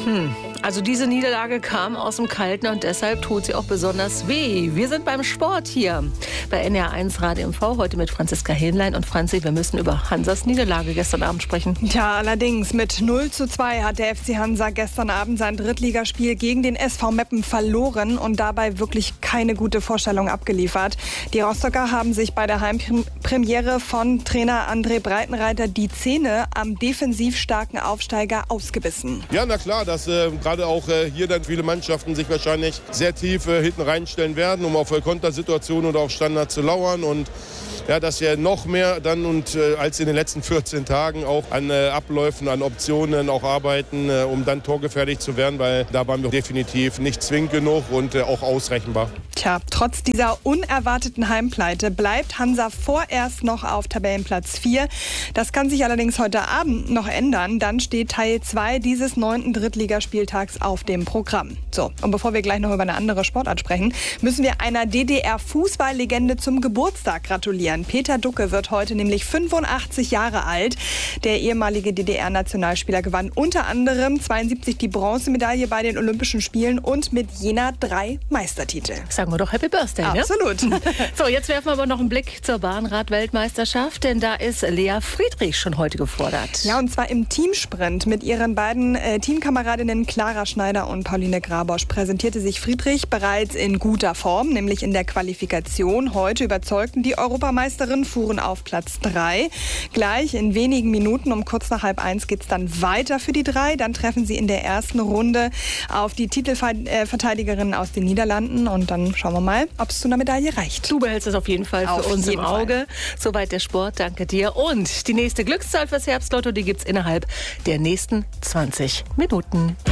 Also diese Niederlage kam aus dem Kalten und deshalb tut sie auch besonders weh. Wir sind beim Sport hier bei NR1 Radio MV, heute mit Franziska Hähnlein. Und Franzi, wir müssen über Hansas Niederlage gestern Abend sprechen. Ja, allerdings mit 0:2 hat der FC Hansa gestern Abend sein Drittligaspiel gegen den SV Meppen verloren und dabei wirklich keine gute Vorstellung abgeliefert. Die Rostocker haben sich bei der Heimpremiere von Trainer André Breitenreiter die Zähne am defensiv starken Aufsteiger ausgebissen. Ja, na klar, dass gerade auch hier dann viele Mannschaften sich wahrscheinlich sehr tief hinten reinstellen werden, um auf Kontersituationen oder auf Standard zu lauern. Und ja, dass wir noch mehr dann als in den letzten 14 Tagen auch an Abläufen, an Optionen auch arbeiten, um dann torgefährlich zu werden, weil da waren wir definitiv nicht zwingend genug und auch ausrechenbar. Tja, trotz dieser unerwarteten Heimpleite bleibt Hansa vorerst noch auf Tabellenplatz 4. Das kann sich allerdings heute Abend noch ändern. Dann steht Teil 2 dieses 9. Drittligaspieltags auf dem Programm. So, und bevor wir gleich noch über eine andere Sportart sprechen, müssen wir einer DDR-Fußballlegende zum Geburtstag gratulieren. Peter Ducke wird heute nämlich 85 Jahre alt. Der ehemalige DDR-Nationalspieler gewann unter anderem 72 die Bronzemedaille bei den Olympischen Spielen und mit Jena 3 Meistertitel. Sagen wir doch Happy Birthday, ne? Absolut. So, jetzt werfen wir aber noch einen Blick zur Bahnrad-Weltmeisterschaft, denn da ist Lea Friedrich schon heute gefordert. Ja, und zwar im Teamsprint mit ihren beiden Teamkameradinnen Clara Schneider und Pauline Grabosch präsentierte sich Friedrich bereits in guter Form, nämlich in der Qualifikation. Heute überzeugten die Europameisterinnen, fuhren auf Platz 3. Gleich in wenigen Minuten, um kurz nach 12:30 geht es dann weiter für die 3. Dann treffen sie in der ersten Runde auf die Titelverteidigerinnen aus den Niederlanden und dann schauen wir mal, ob es zu einer Medaille reicht. Du behältst es auf jeden Fall für uns im Auge. Soweit der Sport, danke dir. Und die nächste Glückszahl fürs Herbstlotto, die gibt's innerhalb der nächsten 20 Minuten.